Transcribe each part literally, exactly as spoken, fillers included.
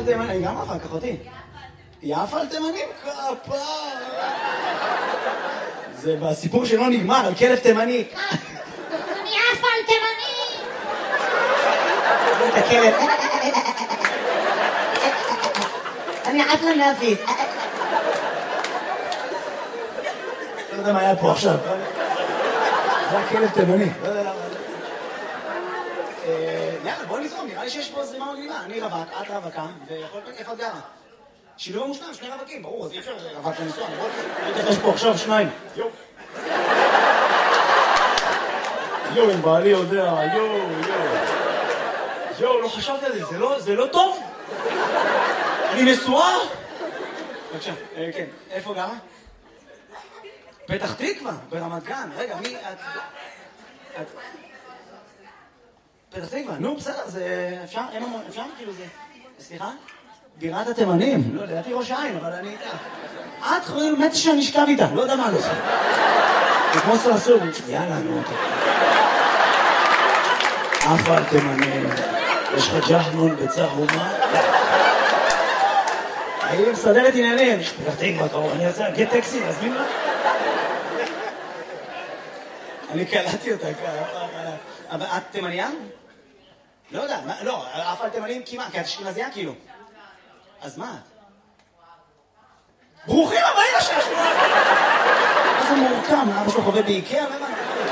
על תימנים, אני גם אפה, קח אותי. יפה על תימנים? כפה. זה בסיפור שלא נגמר, על כלב תימני. אני יפה על תימני. את הכלב. אני יפה להביא. לא יודע מה היה פה עכשיו. זה הכלב תימני. לא יודע למה. יאללה, בוא נזרום, נראה לי שיש פה זרימה מגניבה. אני רווק, את רווקה, ויכול להיות איפה את גרה. שילוב מושלם, שני רווקים, ברור, אז אי אפשר רווק לנסוע, בוא נראה יש פה עכשיו שניים. יו. יו, אם בעלי יודע, יו, יו. יו, לא חשבתי על זה, זה לא טוב? אני נשואה? בבקשה, כן, איפה גרה? פתח תקווה, ברמת גן. רגע, מי את... את... פתח תקווה, נו, בסדר, זה... אפשר? אין אמור, אפשר? כאילו זה... סליחה? בירת התימנים. לא, לדעתי ראש העין, אבל אני... את חברים, באמת שאני אשכב איתה, לא יודע מה אני עושה. זה כמו סרסור. יאללה, נו, אתה... אף על תימנים. יש לך ג'חנון בצהומה? אני מסדרת עניינים. פתח תקווה, קרוב, אני אעשה, גט טקסי, להזמין לה? אני קלטתי אותה ככה. אבל את תימניה? לא יודע, לא, אף על תימנים כמעט, כי את אשכנזייה כאילו. אז מה? ברוכים הבאים לשעשוע! מה זה מורכם? אבא שלו חווה באיקאה? למה?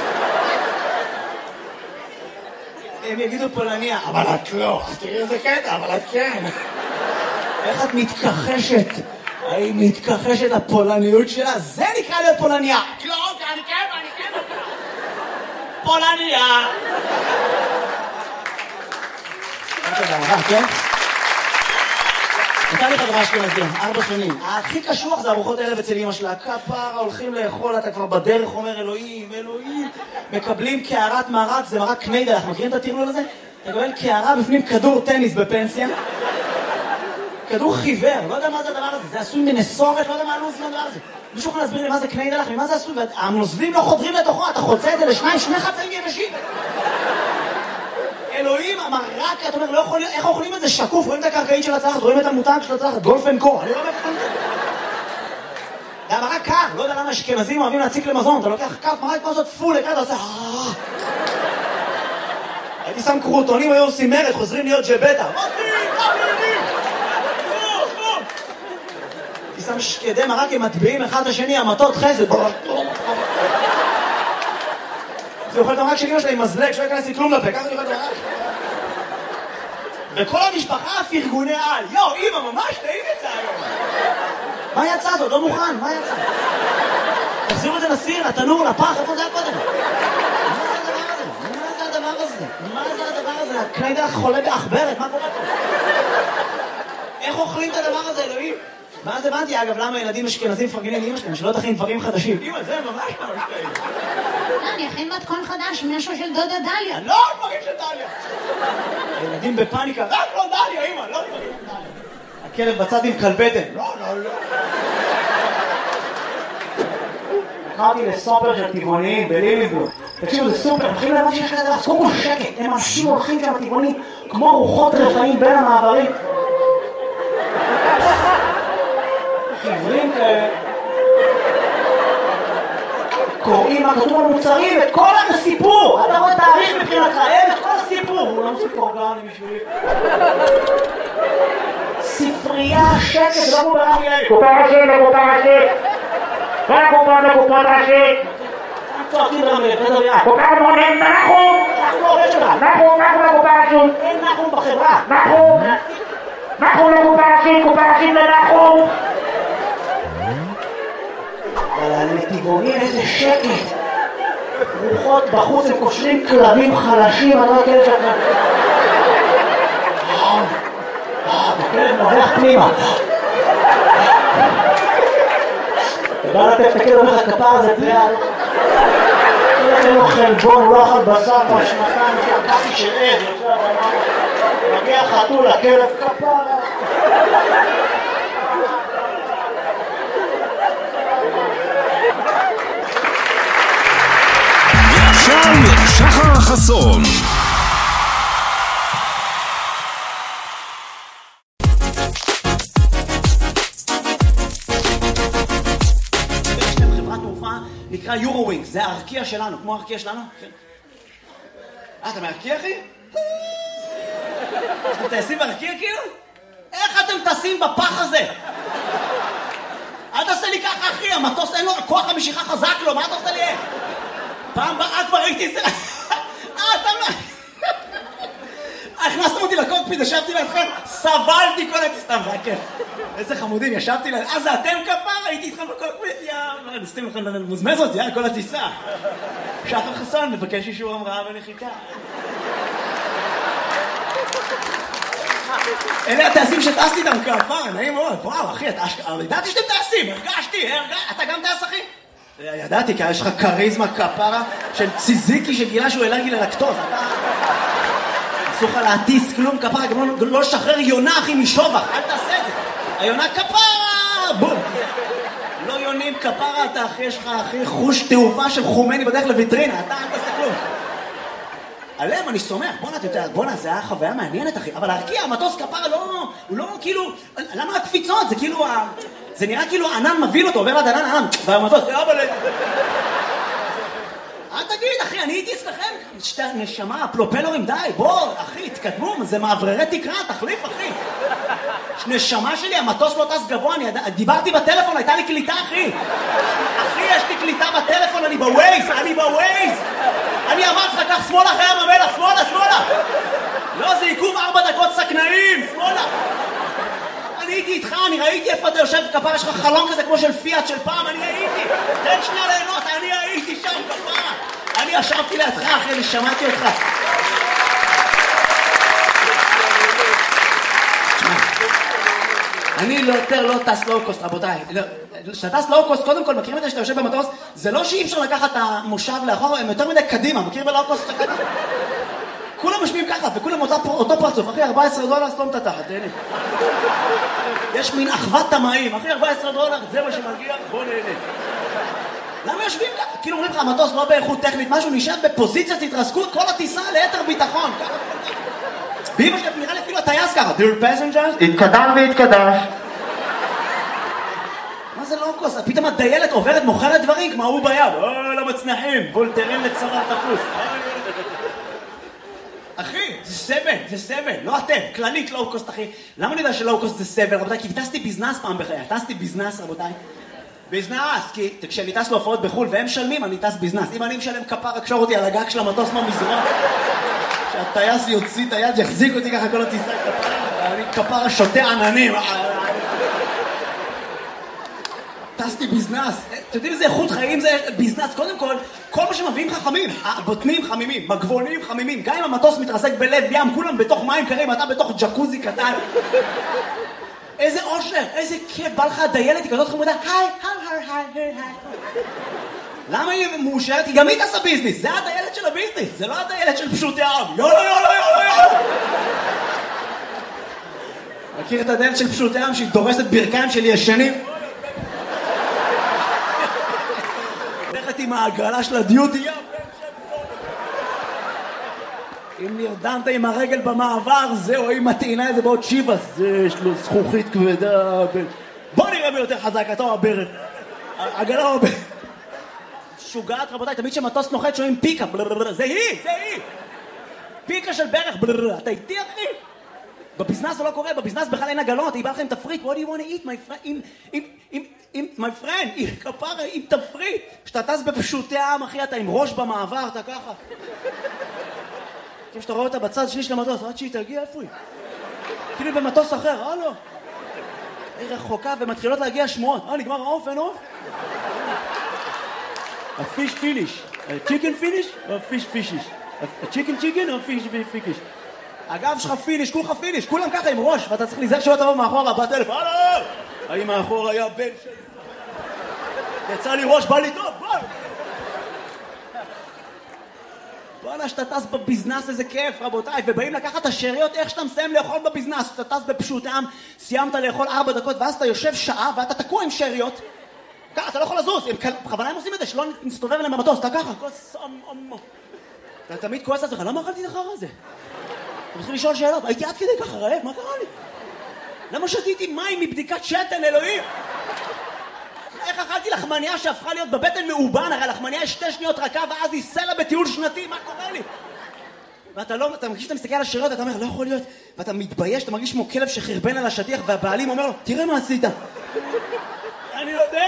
הם יגידו פולניה, אבל את לא. תראי איזה קטע, אבל את כן. איך את מתכחשת? האם מתכחשת הפולניות שלה? זה נקרא להיות פולניה. לא, אני כן, אני כן. פולניה. כן? נתן לי חברה אשכנזים, ארבע שנים. הכי קשוח זה ארוחות ערב אצל אמא שלה. כפרה, הולכים לאכול, אתה כבר בדרך אומר אלוהים, אלוהים. מקבלים קערת מרק, זה מרק קניידל, אנחנו מכירים את הטרלול הזה? אתה מקבל קערה בפנים כדור טניס בפנסיה. כדור חיוור, לא יודע מה זה הדבר הזה. זה עשוי מנסורת, לא יודע מה הלוז מהדבר הזה. מישהו יכול להסביר לי מה זה קניידל, ממה זה עשוי? והנוזלים לא חודרים לתוכו, אתה חוצה את זה לשניים, שני חצאים יבשים. אלוהים, המרק, אתה אומר, לא יכול, איך אוכלים את זה שקוף? רואים את הקרקעית של הצלחת, רואים את המותג של הצלחת, גולף אנד קור, אני לא מבין. זה המרק קר, לא יודע למה אשכנזים אוהבים להציק למזון, אתה לוקח כף מרק, מה זאת פול, אתה עושה... הייתי שם קרוטונים, היו עושים מרד, חוזרים להיות ג'בטה. הייתי שם שקדי מרק, הם מטביעים אחד השני, המטות חסד. זה אוכל את המרק של אמא שלה עם מזלג, שלא יכנס לי כלום לפה, ככה אני אוכל את המרק. וכל המשפחה פרגוני על, יו, אמא, ממש טעים את זה היום. מה יצא זאת? לא מוכן, מה יצא? תחזירו את זה לסיר, לתנור, לפח, איפה זה היה קודם? מה זה הדבר הזה? מה זה הדבר הזה? הקניידל חולה באחברת, מה קורה פה? איך אוכלים את הדבר הזה, אלוהים? ואז הבנתי, אגב, למה ילדים אשכנזים מפרגנים לאמא שלהם, שלא תכין דברים חדשים. אמא, זה ממש ממש טעים. אני אכין מתכון חדש, משהו של דודה דליה. לא דברים של דליה. ילדים בפאניקה, רק לא דליה, אמא, לא דברים של דליה. הכלב בצד עם כלבטן. לא, לא, לא. קראתי לסופר של טבעוניים בליליבלום. תקשיבו, זה סופר, מתחילים להבין שיש כזה דבר, קודם כל שקט, הם אנשים הולכים שם טבעוניים כמו רוחות רפאים בין המעברים. חברים כאלה. קוראים מה כתוב על מוצרים, את כל הסיפור. אתה רואה תאריך מבחינתך, אין את כל הסיפור. הוא לא מוסיף אורגני בשבילי. ספרייה, שקט, זה לא כמו ברמי לוי. קופה ראשית, קופה ראשית. כל הקופה לקופה ראשית. צועקים ברמי לוי, תדבר יד. קופה מונים, נחום. אנחנו עובד שלך. נחום, נחום לקופה ראשית. אין נחום בחברה. נחום. נחום לקופה ראשית, קופה ראשית לנחום. אבל לטבעונים איזה שקט. רוחות בחוץ, הם קושרים כלבים חלשים, אני לא הכלב שלך. הכלב מובח פנימה. ובא לטף את הכלב, אומר לך, כפר הזה פריאה. אין לו חלבון, הוא לא אכל בשר, כמו שנתיים שהקפי של עד. מגיע חתול, הכלב כפר. שחר חסון נקרא יורו-ווינגס, זה הארקיע שלנו, כמו הארקיע שלנו. אה, אתה מארקיע, אחי? אתם טייסים בארקיע כאילו? איך אתם טסים בפח הזה? אל תעשה לי ככה, אחי, המטוס אין לו כוח המשיכה חזק לו, מה אתה עושה לי? פעם באה כבר ראיתי את זה... אה, אתה... הכנסתם אותי לקוקפיט, ישבתי לידכם, סבלתי כל הטיסה, סתם, זה היה כיף. איזה חמודים, ישבתי ליד... אה, זה אתם כפר? הייתי איתכם בקוקפיט, יאללה, נסתים לכם מוזמזות, יאללה, כל הטיסה. שחר חסון, מבקש אישור המראה ונחיתה. אלה הטייסים שטסתי איתם כפר, נעים מאוד, וואו, אחי, ידעתי שאתם טייסים, הרגשתי, אתה גם טייס, אחי? ידעתי, כי יש לך קריזמה כפרה של ציזיקי שגילה שהוא אלרגי ללקטוז, אתה... אסור לך להטיס כלום כפרה, גם לא לשחרר יונה, אחי, משובח, אל תעשה את זה. היונה כפרה, בום. לא יונים כפרה, אתה אחי, יש לך, אחי, חוש תעופה של חומני בדרך לויטרינה, אתה אל תעשה כלום. עליהם אני סומך, בוא'נה, אתה יודע, בוא'נה, זה היה חוויה מעניינת, אחי, אבל להרקיע, המטוס כפרה לא, הוא לא כאילו, למה הקפיצות? זה כאילו, זה נראה כאילו הענן מביל אותו, עובר עד ענן, ענן, והמטוס, אבל... אל תגיד, אחי, אני הייתי אצלכם, שתי נשמה, פלופלורים, די, בוא, אחי, תקדמו, זה מעבררי תקרה, תחליף, אחי. נשמה שלי, המטוס לא טס גבוה, אני דיברתי בטלפון, הייתה לי קליטה, אחי. אחי, יש לי קליטה בטלפון, אני בווייז, אני בווייז. אני אמרתי לך, קח שמאלה אחרי ים המלח, שמאלה, שמאלה. לא, זה עיכוב ארבע דקות סכנאים, שמאלה. אני הייתי איתך, אני ראיתי איפה אתה יושב כפרה, יש לך חלום כזה כמו של פיאט של פעם, אני הייתי. תן שנייה ליהנות, אני הייתי שם כפרה. אני ישבתי לידך, אחי, אני שמעתי אותך. אני לא יותר לא טס לואו-קוסט, רבותיי. כשאתה טס לואו-קוסט, קודם כל, מכירים את זה שאתה יושב במטוס, זה לא שאי אפשר לקחת את המושב לאחור, הם יותר מדי קדימה, מכיר בלואו-קוסט שאתה קדימה? כולם משמיעים ככה, וכולם אותו פרצוף, אחי, ארבע עשרה דולר, סתום את התחת, תהנה. יש מין אחוות תמאים, אחי, ארבע עשרה דולר, זה מה שמגיע, בוא נהנה. למה יושבים ככה? כאילו אומרים לך, המטוס לא באיכות טכנית, משהו נשאר בפוזיציית התרסקות, כל הטיסה ליתר ביטחון. באמא שלי, נראה לי אפילו הטייס ככה, Dear passengers, התקדם והתקדש. מה זה לואו-קוסט? פתאום הדיילת עוברת, מוכרת דברים, כמו הוא ביד. אוי, למצנחים, וולטרין לצרה תפוס. אחי, זה סבל, זה סבל, לא אתם, כללית לואו-קוסט, אחי. למה אני יודע שלואו-קוסט זה סבל, רבותיי? כי טסתי ביזנס פעם בחיי, טסתי ביזנס, רבותיי. ביזנס, כי כשאני טס להופעות בחול והם משלמים, אני טס ביזנס. אם אני משלם כפר, הקשור אותי על הגג של המטוס מהמזרון, שהטייס יוציא את היד, יחזיק אותי ככה כל הטיסה, אני כפר שותה עננים. טסתי ביזנס, אתם יודעים איזה איכות חיים זה ביזנס? קודם כל, כל מה שמביאים חכמים, הבוטנים חמימים, מגבונים חמימים, גם אם המטוס מתרסק בלב ים, כולם בתוך מים קרים, אתה בתוך ג'קוזי קטן. איזה אושר, איזה כיף, בא לך הדיילת, היא כזאת חמודה, היי, היי, היי, היי, היי. למה היא מאושרת? היא גם היא תעשה ביזנס, זה הדיילת של הביזנס, זה לא הדיילת של פשוטי העם. יאללה, יאללה, יאללה, יאללה. מכיר את הדיילת של פשוטי העם שהיא דורסת ברכיים של ישנים? הולכת עם העגלה של הדיוטי, יא אם נרדמת עם הרגל במעבר, זהו, היא מטעינה את זה בעוד שיבה, זה יש לו זכוכית כבדה. בוא נראה מי יותר חזק, אתה או הברך. עגלה או הברך. שוגעת, רבותיי, תמיד שמטוס נוחת שומעים פיקה, זה היא, זה היא. פיקה של ברך, אתה איתי, אחי? בביזנס זה לא קורה, בביזנס בכלל אין עגלות, היא באה לכם תפריט, what do you want to eat, my friend, עם, עם, עם, עם, my friend, עם כפרה, עם תפריט. כשאתה טס בפשוטי העם, אחי, אתה עם ראש במעבר, אתה ככה. כשאתה רואה אותה בצד שלי של המטוס, עד שהיא תגיע, איפה היא? כאילו במטוס אחר, אה לא. היא רחוקה ומתחילות להגיע שמועות. אה, נגמר העוף, אין עוף? הפיש פיניש. צ'יקן פיניש או פיש פישיש? הצ'יקן צ'יקן או פיש פיקיש? הגב שלך פיניש, כולך פיניש, כולם ככה עם ראש, ואתה צריך להיזהר שלא תבוא מאחורה, בטלף, הלו! האם מאחור היה בן שלי? יצא לי ראש, בא לי טוב, בוא! בוא'נה, שאתה טס בביזנס, איזה כיף, רבותיי, ובאים לקחת את השאריות, איך שאתה מסיים לאכול בביזנס, שאתה טס בפשוט העם, סיימת לאכול ארבע דקות, ואז אתה יושב שעה, ואתה תקוע עם שאריות, ככה, אתה לא יכול לזוז, בכוונה הם עושים את זה, שלא נסתובב אליהם במטוס, אתה ככה, כוס אמו. אתה תמיד כועס לעצמך, למה אכלתי את החרא הזה? אתה מתחיל לשאול שאלות, הייתי עד כדי ככה רעב, מה קרה לי? למה שתיתי מים מבדיקת שתן, אלוהים? איך אכלתי לחמניה שהפכה להיות בבטן מאובן? הרי לחמניה יש שתי שניות רכה ואז היא סלע בטיול שנתי, מה קורה לי? ואתה לא, אתה מרגיש שאתה מסתכל על השאריות, אתה אומר, לא יכול להיות, ואתה מתבייש, אתה מרגיש כמו כלב שחרבן על השטיח, והבעלים אומר לו, תראה מה עשית. אני יודע!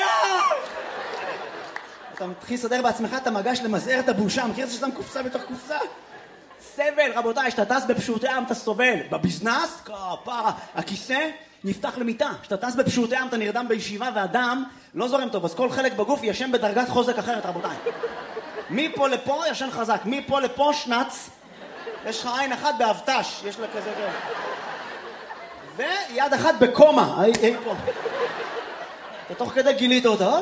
אתה מתחיל לסדר בעצמך, אתה מגש למזער את הבושה, מכיר את זה שאתה קופסה בתוך קופסה? סבל, רבותיי, שאתה טס בפשוטי עם, אתה סובל. בביזנס, כפרה, הכיסא נפתח למיטה. שאתה טס בפשוטי עם, אתה נרדם בישיבה, והדם לא זורם טוב, אז כל חלק בגוף ישן בדרגת חוזק אחרת, רבותיי. מפה לפה ישן חזק, מפה לפה שנץ. יש לך עין אחת באבטש, יש לה כזה כזה. ויד אחת בקומה, אי, אי פה. אתה תוך כדי גילית אותה,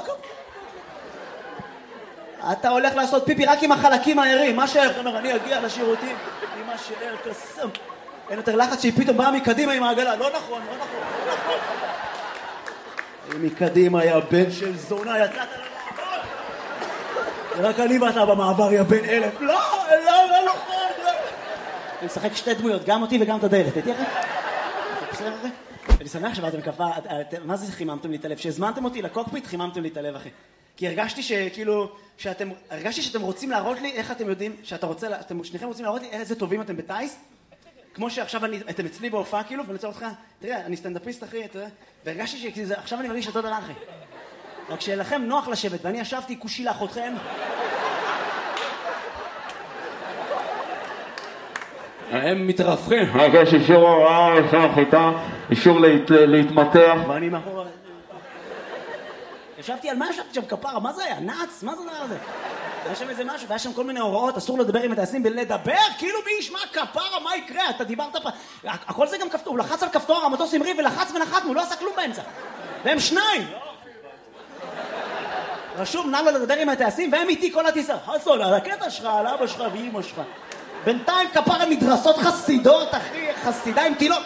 אתה הולך לעשות פיפי רק עם החלקים הערים, מה שער? אתה אומר, אני אגיע לשירותים עם מה שער קסם. אין יותר לחץ שהיא פתאום באה מקדימה עם העגלה. לא נכון, לא נכון, לא נכון. מקדימה היה בן של זונה, יצאת למעבר. רק אני ואתה במעבר, יא בן אלף. לא, לא, לא נכון. אני משחק שתי דמויות, גם אותי וגם את הדלת. תתהיה אחרי? בסדר אחרי? אני שמח שבאתם מקפה, מה זה חיממתם לי את הלב? שהזמנתם אותי לקוקפיט, חיממתם לי את הלב אחי. כי הרגשתי שכאילו, שאתם, הרגשתי שאתם רוצים להראות לי איך אתם יודעים, שאתה רוצה, אתם שניכם רוצים להראות לי איזה טובים אתם בטייס, כמו שעכשיו אני, אתם אצלי בהופעה כאילו, ואני רוצה אותך, תראה, אני סטנדאפיסט אחי, תראה, והרגשתי שעכשיו אני מרגיש אותו דבר אחי. רק שלכם נוח לשבת, ואני ישבתי כושי לאחותכם. הם מתרפכים. יש אישור הוראה, אישור חיטה, אישור להתמתח. ואני מאחור... ישבתי על מה ישבתי שם כפרה? מה זה היה? נאץ? מה זה דבר הזה? היה שם איזה משהו, והיה שם כל מיני הוראות, אסור לדבר עם הטייסים, ולדבר? כאילו מי ישמע כפרה, מה יקרה? אתה דיברת פה... הכל זה גם כפתור, הוא לחץ על כפתור, המטוס המריא ולחץ ונחתנו, הוא לא עשה כלום באמצע. והם שניים! רשום, נא לו לדבר עם הטייסים, והם איתי כל הטיסה. חסול, על הקטע שלך, על אבא שלך ואמא שלך. בינתיים כפרה מדרסות חסידות, אחי, חסידה עם תילות.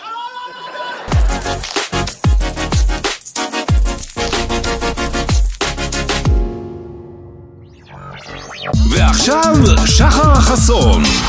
ועכשיו שחר חסון.